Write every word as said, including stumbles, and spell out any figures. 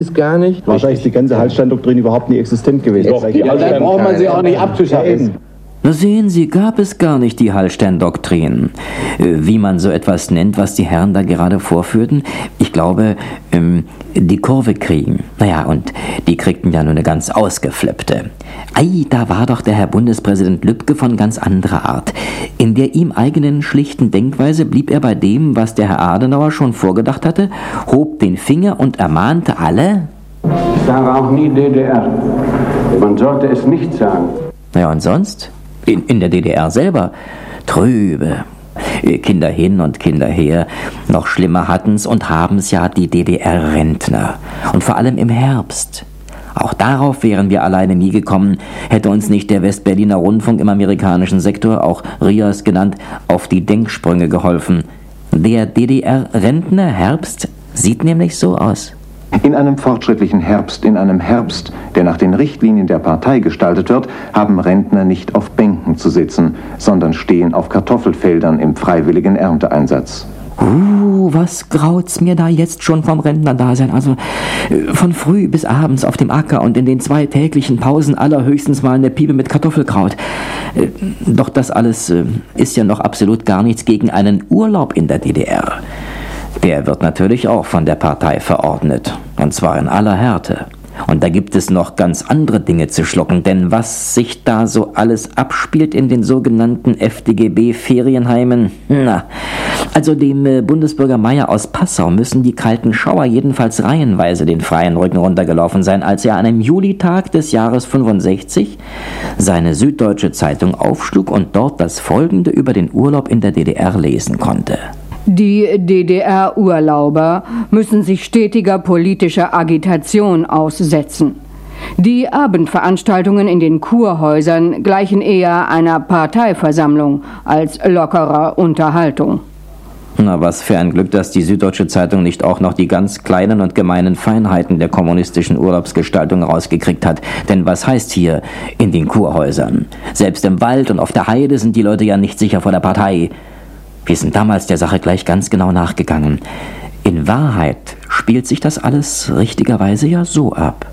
ist gar nicht. Wahrscheinlich ist die ganze Hallstein-Doktrin überhaupt nicht existent gewesen. Ja, dann braucht man sie auch nicht abzuschaffen. Na sehen Sie, gab es gar nicht die Hallstein-Doktrin. Wie man so etwas nennt, was die Herren da gerade vorführten. Ich glaube, ähm, die Kurve kriegen. Naja, und die kriegten ja nur eine ganz ausgeflippte. Ei, da war doch der Herr Bundespräsident Lübke von ganz anderer Art. In der ihm eigenen schlichten Denkweise blieb er bei dem, was der Herr Adenauer schon vorgedacht hatte, hob den Finger und ermahnte alle. Ich sage auch nie D D R. Man sollte es nicht sagen. Naja, und sonst? In, in der D D R selber. Trübe. Kinder hin und Kinder her. Noch schlimmer hatten's und haben's ja die D D R-Rentner. Und vor allem im Herbst. Auch darauf wären wir alleine nie gekommen, hätte uns nicht der Westberliner Rundfunk im amerikanischen Sektor, auch RIAS genannt, auf die Denksprünge geholfen. Der D D R-Rentner Herbst sieht nämlich so aus. In einem fortschrittlichen Herbst, in einem Herbst, der nach den Richtlinien der Partei gestaltet wird, haben Rentner nicht auf Bänken zu sitzen, sondern stehen auf Kartoffelfeldern im freiwilligen Ernteeinsatz. Uh, was graut's mir da jetzt schon vom Rentnerdasein. Also von früh bis abends auf dem Acker und in den zwei täglichen Pausen allerhöchstens mal eine Piepe mit Kartoffelkraut. Doch das alles ist ja noch absolut gar nichts gegen einen Urlaub in der D D R. Der wird natürlich auch von der Partei verordnet, und zwar in aller Härte. Und da gibt es noch ganz andere Dinge zu schlucken, denn was sich da so alles abspielt in den sogenannten F D G B-Ferienheimen, na, also dem äh, Bundesbürger Meyer aus Passau müssen die kalten Schauer jedenfalls reihenweise den freien Rücken runtergelaufen sein, als er an einem Julitag des Jahres fünfundsechzig seine Süddeutsche Zeitung aufschlug und dort das Folgende über den Urlaub in der D D R lesen konnte. Die D D R-Urlauber müssen sich stetiger politischer Agitation aussetzen. Die Abendveranstaltungen in den Kurhäusern gleichen eher einer Parteiversammlung als lockerer Unterhaltung. Na, was für ein Glück, dass die Süddeutsche Zeitung nicht auch noch die ganz kleinen und gemeinen Feinheiten der kommunistischen Urlaubsgestaltung rausgekriegt hat. Denn was heißt hier in den Kurhäusern? Selbst im Wald und auf der Heide sind die Leute ja nicht sicher vor der Partei. Wir sind damals der Sache gleich ganz genau nachgegangen. In Wahrheit spielt sich das alles richtigerweise ja so ab.